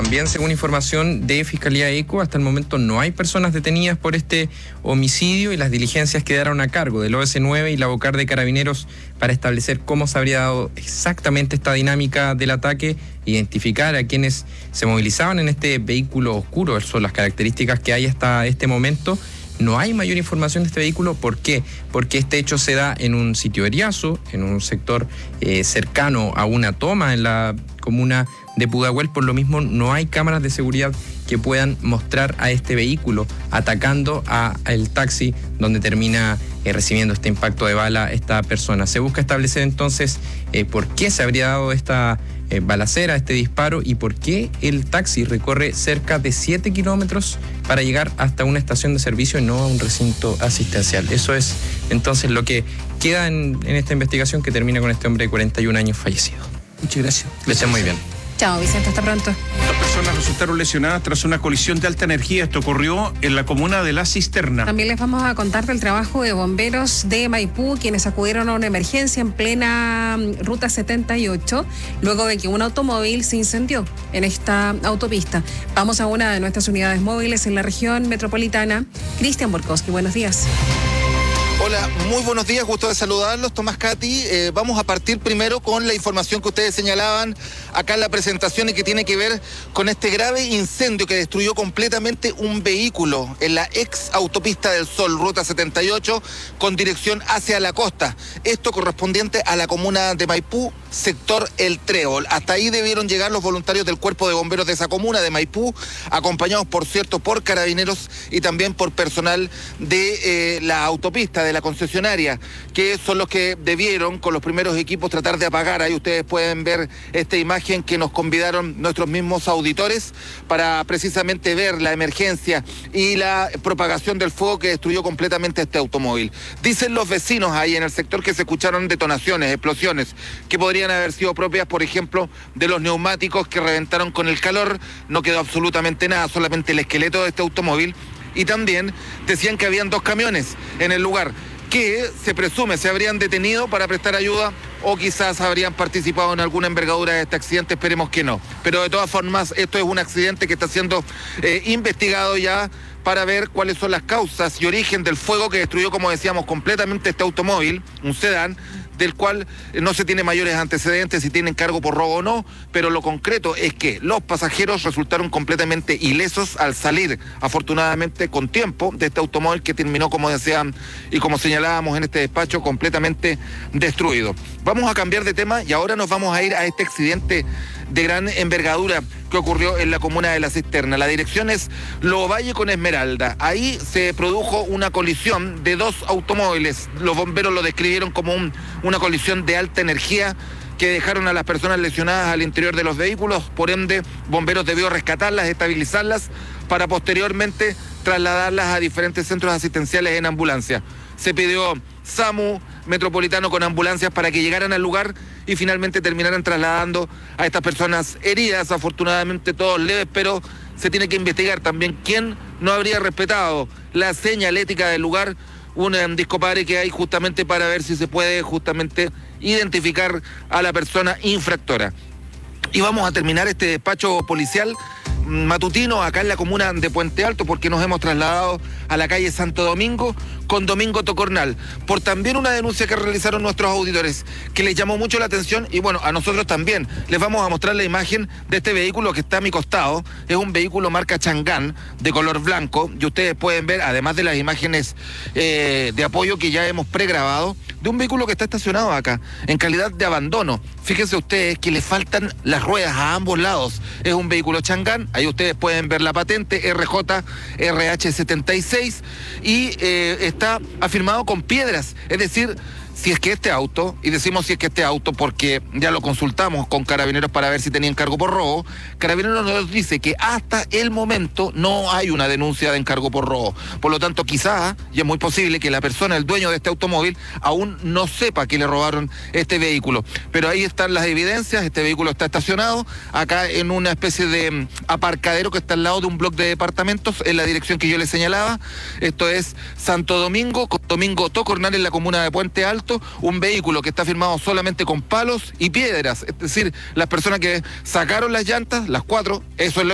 también según información de Fiscalía ECO, hasta el momento no hay personas detenidas por este homicidio y las diligencias quedaron a cargo del OS9 y la Vocar de Carabineros para establecer cómo se habría dado exactamente esta dinámica del ataque, identificar a quienes se movilizaban en este vehículo oscuro. Son las características que hay hasta este momento. No hay mayor información de este vehículo. ¿Por qué? Porque este hecho se da en un sitio de Riazo, en un sector cercano a una toma en la comuna de Pudahuel. Por lo mismo, no hay cámaras de seguridad que puedan mostrar a este vehículo atacando al taxi donde termina recibiendo este impacto de bala esta persona. Se busca establecer entonces por qué se habría dado esta balacera, este disparo, y por qué el taxi recorre cerca de 7 kilómetros para llegar hasta una estación de servicio y no a un recinto asistencial. Eso es entonces lo que queda en esta investigación, que termina con este hombre de 41 años fallecido. Muchas gracias. Que estén muy bien. Chao, Vicente, hasta pronto. 2 personas resultaron lesionadas tras una colisión de alta energía. Esto ocurrió en la comuna de La Cisterna. También les vamos a contar del trabajo de bomberos de Maipú, quienes acudieron a una emergencia en plena ruta 78, luego de que un automóvil se incendió en esta autopista. Vamos a una de nuestras unidades móviles en la región metropolitana. Cristian Borkowski, buenos días. Hola, muy buenos días, gusto de saludarlos, Tomás Cati. Vamos a partir primero con la información que ustedes señalaban acá en la presentación y que tiene que ver con este grave incendio que destruyó completamente un vehículo en la ex autopista del Sol, ruta 78, con dirección hacia la costa. Esto correspondiente a la comuna de Maipú, sector El Trébol. Hasta ahí debieron llegar los voluntarios del cuerpo de bomberos de esa comuna de Maipú, acompañados, por cierto, por carabineros y también por personal de la autopista, de la concesionaria, que son los que debieron con los primeros equipos tratar de apagar. Ahí ustedes pueden ver esta imagen que nos convidaron nuestros mismos auditores para precisamente ver la emergencia y la propagación del fuego que destruyó completamente este automóvil. Dicen los vecinos ahí en el sector que se escucharon detonaciones, explosiones, que podrían haber sido propias, por ejemplo, de los neumáticos que reventaron con el calor. No quedó absolutamente nada, solamente el esqueleto de este automóvil. Y también decían que habían 2 camiones en el lugar que se presume se habrían detenido para prestar ayuda o quizás habrían participado en alguna envergadura de este accidente, esperemos que no. Pero de todas formas, esto es un accidente que está siendo investigado ya para ver cuáles son las causas y origen del fuego que destruyó, como decíamos, completamente este automóvil, un sedán, del cual no se tiene mayores antecedentes si tienen cargo por robo o no, pero lo concreto es que los pasajeros resultaron completamente ilesos al salir, afortunadamente con tiempo, de este automóvil que terminó, como decían y como señalábamos en este despacho, completamente destruido. Vamos a cambiar de tema y ahora nos vamos a ir a este accidente de gran envergadura que ocurrió en la comuna de La Cisterna. La dirección es Lovalle con Esmeralda. Ahí se produjo una colisión de 2 automóviles. Los bomberos lo describieron como una colisión de alta energía que dejaron a las personas lesionadas al interior de los vehículos. Por ende, bomberos debió rescatarlas, estabilizarlas, para posteriormente trasladarlas a diferentes centros asistenciales en ambulancia. Se pidió SAMU metropolitano con ambulancias para que llegaran al lugar y finalmente terminaran trasladando a estas personas heridas, afortunadamente todos leves, pero se tiene que investigar también quién no habría respetado la señalética del lugar, un discopadre que hay justamente para ver si se puede justamente identificar a la persona infractora. Y vamos a terminar este despacho policial matutino acá en la comuna de Puente Alto, porque nos hemos trasladado a la calle Santo Domingo con Domingo Tocornal, por también una denuncia que realizaron nuestros auditores, que les llamó mucho la atención, y bueno, a nosotros también. Les vamos a mostrar la imagen de este vehículo que está a mi costado. Es un vehículo marca Changán, de color blanco, y ustedes pueden ver, además de las imágenes de apoyo que ya hemos pregrabado, de un vehículo que está estacionado acá, en calidad de abandono. Fíjense ustedes que le faltan las ruedas a ambos lados. Es un vehículo Changán, ahí ustedes pueden ver la patente RJ RH76, y está afirmado con piedras, es decir, si es que este auto, y decimos si es que este auto porque ya lo consultamos con Carabineros para ver si tenían cargo por robo, Carabineros nos dice que hasta el momento no hay una denuncia de encargo por robo. Por lo tanto, quizá, y es muy posible que la persona, el dueño de este automóvil, aún no sepa que le robaron este vehículo. Pero ahí están las evidencias. Este vehículo está estacionado acá en una especie de aparcadero que está al lado de un bloque de departamentos en la dirección que yo les señalaba. Esto es Santo Domingo, con Domingo Tocornal en la comuna de Puente Alto. Un vehículo que está firmado solamente con palos y piedras, es decir, las personas que sacaron las llantas, las 4, eso es lo